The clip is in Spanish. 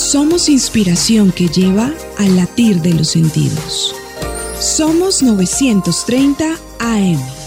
Somos inspiración que lleva al latir de los sentidos. Somos 930 AM.